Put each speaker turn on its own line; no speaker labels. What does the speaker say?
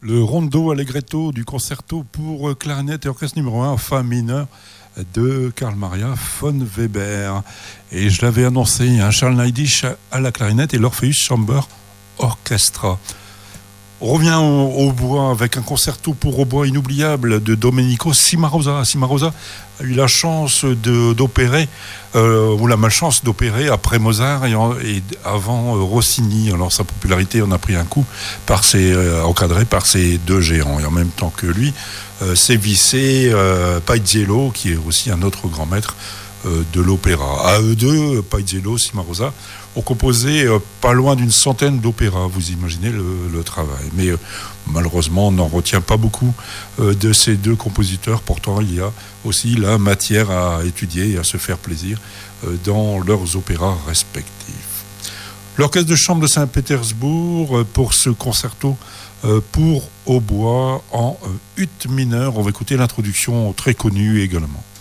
Le rondo allegretto du concerto pour clarinette et orchestre numéro 1 en fa mineur de Carl Maria von Weber. Et je l'avais annoncé, Charles Neidisch à la clarinette et l'Orpheus Chamber Orchestra. On revient au bois avec un concerto pour hautbois inoubliable de Domenico Cimarosa. Cimarosa a eu la chance d'opérer, ou la malchance d'opérer après Mozart et avant Rossini. Alors sa popularité en a pris un coup encadré par ces deux géants. Et en même temps que lui, s'est vissé Paisiello, qui est aussi un autre grand maître de l'opéra. À eux deux, Paisiello, Cimarosa, ont composé pas loin d'une centaine d'opéras, vous imaginez le travail. Mais malheureusement, on n'en retient pas beaucoup de ces deux compositeurs. Pourtant, il y a aussi la matière à étudier et à se faire plaisir dans leurs opéras respectifs. L'Orchestre de chambre de Saint-Pétersbourg pour ce concerto pour hautbois en ut mineur. On va écouter l'introduction très connue également.